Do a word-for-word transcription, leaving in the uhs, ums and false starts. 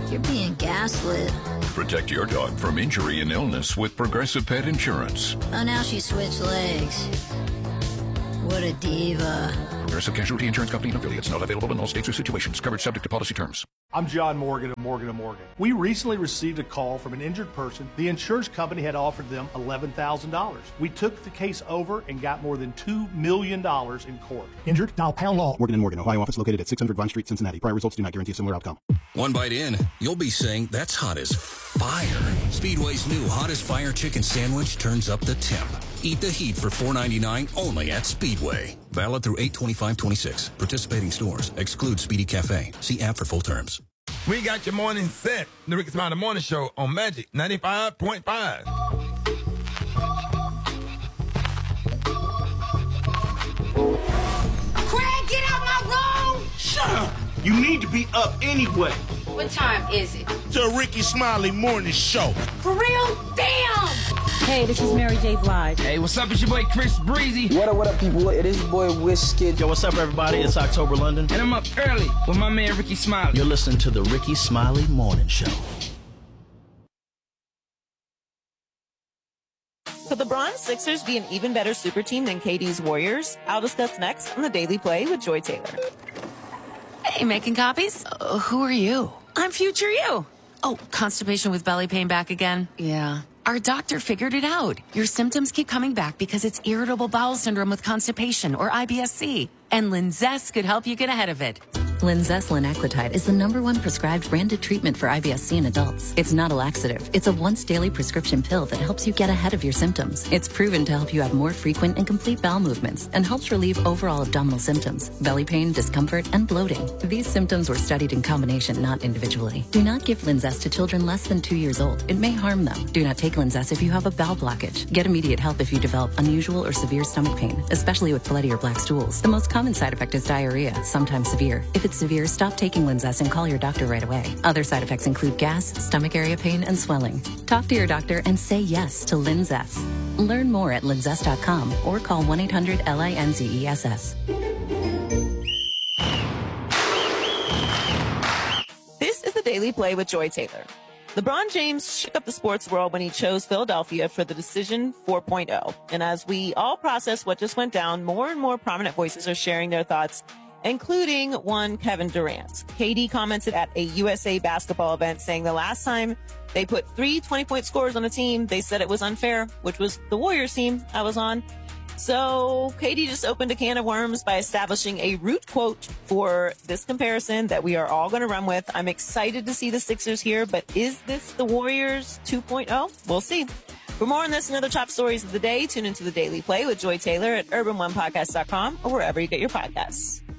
You're being gaslit. Protect your dog from injury and illness with Progressive Pet Insurance. Oh, now she switched legs. What a diva. Progressive Casualty Insurance Company and affiliates. Not available in all states or situations. Coverage subject to policy terms. I'm John Morgan of Morgan and Morgan. We recently received a call from an injured person. The insurance company had offered them eleven thousand dollars. We took the case over and got more than two million dollars in court. Injured? Dial pound law. Morgan and Morgan, Ohio office located at six hundred Vine Street, Cincinnati. Prior results do not guarantee a similar outcome. One bite in, you'll be saying that's hot as fire. Speedway's new Hot as Fire chicken sandwich turns up the temp. Eat the heat for four ninety-nine only at Speedway. Valid through eight twenty-five twenty-six. Participating stores. Exclude Speedy Cafe. See app for full terms. We got your morning set. The Ricky Smiley Morning Show on Magic ninety-five point five. Craig, get out my room! Shut up! You need to be up anyway. What time is it? The Ricky Smiley Morning Show. For real? Damn! Hey, this is Mary J. Blige. Hey, what's up? It's your boy Chris Breezy. What up, what up, people? It is your boy Wizkid. Yo, what's up, everybody? It's October London. And I'm up early with my man Ricky Smiley. You're listening to the Ricky Smiley Morning Show. Could LeBron's Sixers be an even better super team than K D's Warriors? I'll discuss next on The Daily Play with Joy Taylor. Hey, making copies? Uh, who are you? I'm future you. Oh, constipation with belly pain back again? Yeah. Our doctor figured it out. Your symptoms keep coming back because it's irritable bowel syndrome with constipation, or I B S C. And Linzess could help you get ahead of it. Linzess linaclotide is the number one prescribed branded treatment for I B S C in adults. It's not a laxative. It's a once-daily prescription pill that helps you get ahead of your symptoms. It's proven to help you have more frequent and complete bowel movements and helps relieve overall abdominal symptoms, belly pain, discomfort, and bloating. These symptoms were studied in combination, not individually. Do not give Linzess to children less than two years old. It may harm them. Do not take Linzess if you have a bowel blockage. Get immediate help if you develop unusual or severe stomach pain, especially with bloody or black stools. The most common side effect is diarrhea, sometimes severe. If it's severe, stop taking Linzess and call your doctor right away. Other side effects include gas, stomach area pain, and swelling. Talk to your doctor and say yes to Linzess. Learn more at linzess dot com or call one eight hundred L I N Z E S S. This is The Daily Play with Joy Taylor. LeBron James shook up the sports world when he chose Philadelphia for the Decision four point oh. And as we all process what just went down, more and more prominent voices are sharing their thoughts, including one Kevin Durant. K D commented at a U S A basketball event saying the last time they put three twenty-point scores on a team, they said it was unfair, which was the Warriors team I was on. So K D just opened a can of worms by establishing a root quote for this comparison that we are all going to run with. I'm excited to see the Sixers here, but is this the Warriors two point oh? We'll see. For more on this and other top stories of the day, tune into The Daily Play with Joy Taylor at urban one podcast dot com or wherever you get your podcasts.